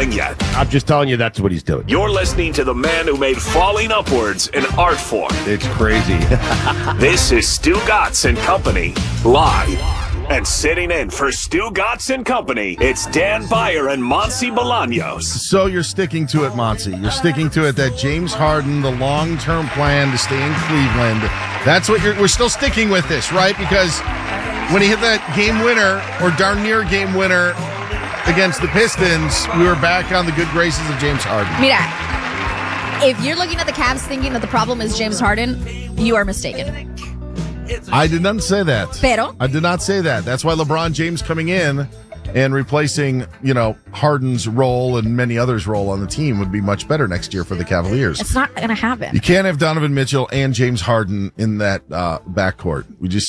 falling yet. I'm just telling you that's what he's doing. You're listening to the man who made falling upwards an art form. It's crazy. This is Stu Gatz and Company, live. And sitting in for Stu Gatz and Company, it's Dan Beyer and Monty Bolaños. So you're sticking to it, Monty. You're sticking to it that James Harden, the long-term plan to stay in Cleveland, that's what we're still sticking with this, right? Because when he hit that game winner, or darn near game winner, against the Pistons, we were back on the good graces of James Harden. Mira, if you're looking at the Cavs thinking that the problem is James Harden, you are mistaken. I did not say that. Pero? I did not say that. That's why LeBron James coming in and replacing, Harden's role and many others' role on the team would be much better next year for the Cavaliers. It's not going to happen. You can't have Donovan Mitchell and James Harden in that backcourt.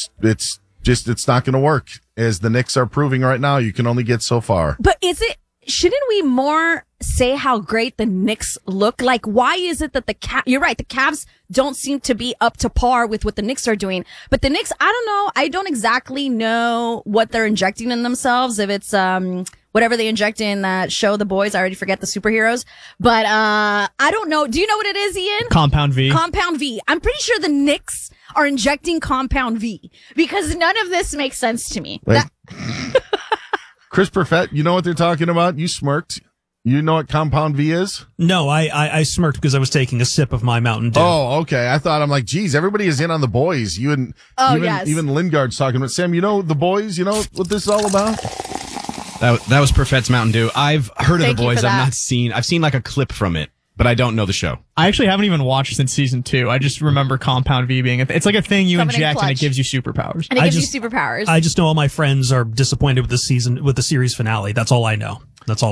It's not going to work. As the Knicks are proving right now, you can only get so far. But shouldn't we more say how great the Knicks look? Like, why is it that you're right, the Cavs don't seem to be up to par with what the Knicks are doing. But the Knicks, I don't know. I don't exactly know what they're injecting in themselves. If it's, whatever they inject in that show, The Boys, I already forget the superheroes. But, I don't know. Do you know what it is, Ian? Compound V. Compound V. I'm pretty sure the Knicks are injecting Compound V because none of this makes sense to me. Chris Perfett, you know what they're talking about? You smirked. You know what Compound V is? No, I smirked because I was taking a sip of my Mountain Dew. Oh, okay. I'm like, geez, everybody is in on The Boys. Even Lingard's talking about, Sam, you know The Boys? You know what this is all about? That was Perfett's Mountain Dew. I've heard of Thank The you Boys. for that. I've seen like a clip from it, but I don't know the show. I actually haven't even watched since season 2. I just remember Compound V being it's like a thing you Coming in inject and it clutch. gives you superpowers. And it gives you superpowers. I just know all my friends are disappointed with the series finale. That's all I know.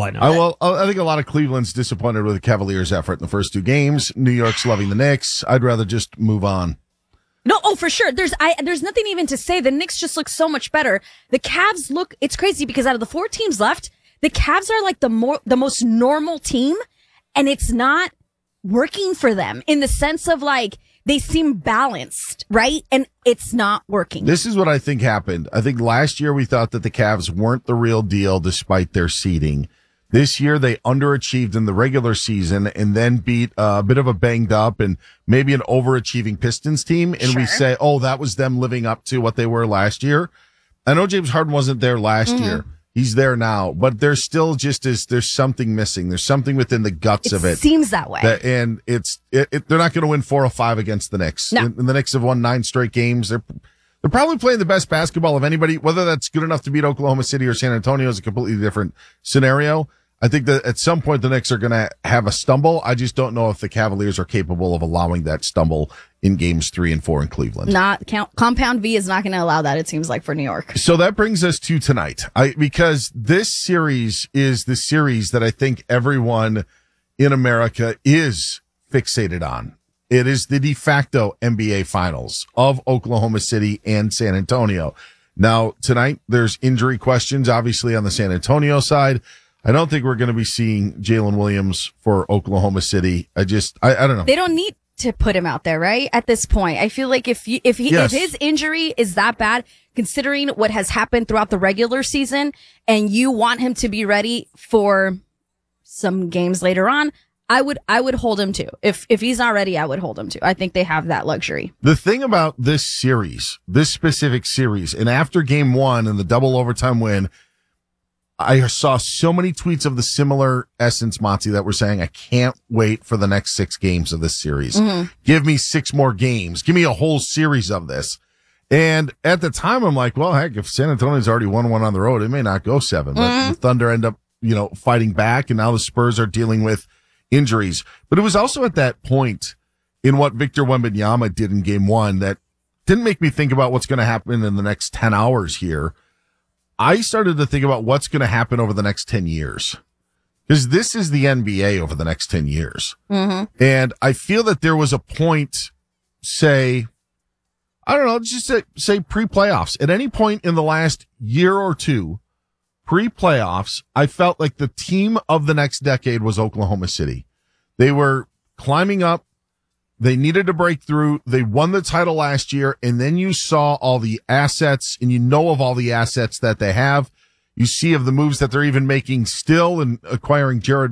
I think a lot of Cleveland's disappointed with the Cavaliers' effort in the first 2 games. New York's loving the Knicks. I'd rather just move on. No, for sure. There's nothing even to say. The Knicks just look so much better. The Cavs it's crazy because out of the 4 teams left, the Cavs are like the most normal team, and it's not working for them in the sense of like they seem balanced, right? And it's not working. This is what I think happened. I think last year we thought that the Cavs weren't the real deal despite their seeding. This year they underachieved in the regular season and then beat a bit of a banged up and maybe an overachieving Pistons team. And we say, oh, that was them living up to what they were last year. I know James Harden wasn't there last year. He's there now, but there's still there's something missing. There's something within the guts of it. It seems that way. And they're not going to win 4 or 5 against the Knicks. No. And the Knicks have won 9 straight games. They're probably playing the best basketball of anybody. Whether that's good enough to beat Oklahoma City or San Antonio is a completely different scenario. I think that at some point the Knicks are going to have a stumble. I just don't know if the Cavaliers are capable of allowing that stumble in games 3 and 4 in Cleveland. Compound V is not going to allow that, it seems like, for New York. So that brings us to tonight. Because this series is the series that I think everyone in America is fixated on. It is the de facto NBA finals of Oklahoma City and San Antonio. Now, tonight, there's injury questions, obviously, on the San Antonio side. I don't think we're going to be seeing Jalen Williams for Oklahoma City. I don't know. They don't need to put him out there, right? At this point, I feel like if his injury is that bad, considering what has happened throughout the regular season, and you want him to be ready for some games later on, I would hold him to. If he's not ready, I would hold him to. I think they have that luxury. The thing about this specific series, and after game 1 and the double overtime win, I saw so many tweets of the similar essence, Monty, that were saying, I can't wait for the next 6 games of this series. Give me 6 more games. Give me a whole series of this. And at the time, I'm like, well, heck, if San Antonio's already won 1 on the road, it may not go 7. But the Thunder end up, fighting back, and now the Spurs are dealing with injuries. But it was also at that point in what Victor Wembanyama did in game 1 that didn't make me think about what's going to happen in the next 10 hours here. I started to think about what's going to happen over the next 10 years. Because this is the NBA over the next 10 years. And I feel that there was a point, say, I don't know, just say pre-playoffs. At any point in the last year or 2, pre-playoffs, I felt like the team of the next decade was Oklahoma City. They were climbing up. They needed to break through. They won the title last year, and then you saw all the assets, and you know of all the assets that they have. You see of the moves that they're even making still and acquiring Jared